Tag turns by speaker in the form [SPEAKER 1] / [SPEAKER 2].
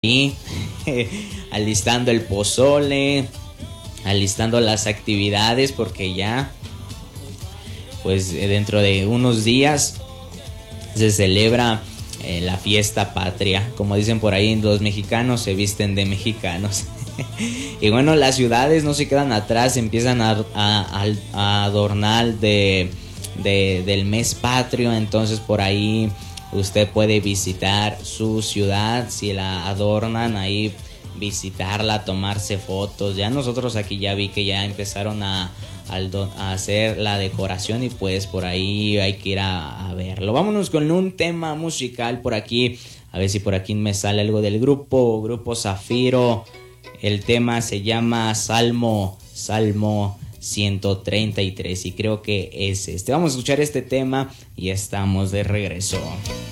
[SPEAKER 1] ahí alistando el pozole, alistando las actividades, porque ya pues dentro de unos días se celebra la fiesta patria. Como dicen por ahí, los mexicanos se visten de mexicanos. Y bueno, las ciudades no se quedan atrás, empiezan a adornar del mes patrio. Entonces por ahí usted puede visitar su ciudad, si la adornan ahí, visitarla, tomarse fotos. Ya nosotros aquí ya vi que ya empezaron a hacer la decoración y pues por ahí hay que ir a verlo. Vámonos con un tema musical por aquí, a ver si por aquí me sale algo del grupo Zafiro. El tema se llama Salmo 133 y creo que es este. Vamos a escuchar este tema y estamos de regreso.